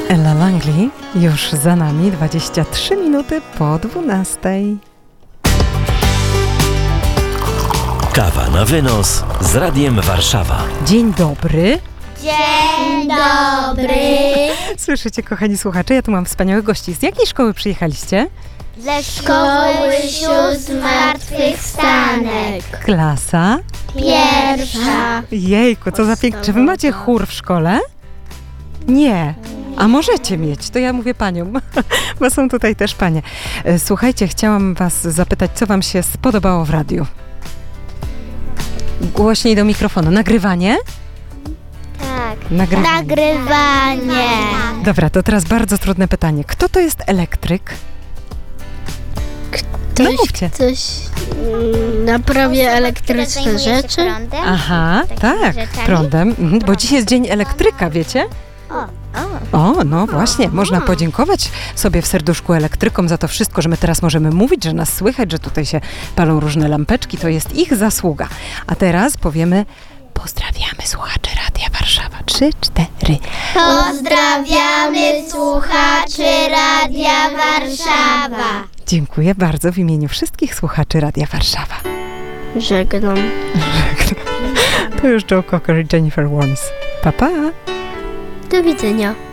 Ella Langley już za nami, 23 minuty po 12. Kawa na wynos z Radiem Warszawa. Dzień dobry. Dzień dobry. Słyszycie, kochani słuchacze, ja tu mam wspaniałych gości. Z jakiej szkoły przyjechaliście? Ze szkoły sióstr zmartwychwstanek. Klasa? Pierwsza. Jejku, co za piękne. Czy wy macie chór w szkole? Nie. A możecie mieć, to ja mówię paniom, bo są tutaj też panie. Słuchajcie, chciałam was zapytać, co wam się spodobało w radiu? Głośniej do mikrofonu. Nagrywanie? Tak. Nagrywanie. Dobra, to teraz bardzo trudne pytanie. Kto to jest elektryk? No mówcie. Ktoś naprawia elektryczne rzeczy. Aha, tak, prądem. Bo dziś jest Dzień Elektryka, wiecie? O, no właśnie, można podziękować sobie w serduszku elektrykom za to wszystko, że my teraz możemy mówić, że nas słychać, że tutaj się palą różne lampeczki, to jest ich zasługa. A teraz powiemy, pozdrawiamy słuchaczy Radia Warszawa. 3, 4. Pozdrawiamy słuchaczy Radia Warszawa. Dziękuję bardzo w imieniu wszystkich słuchaczy Radia Warszawa. Żegnam. To już Joe Cocker i Jennifer Warnes. Pa, pa! Do widzenia.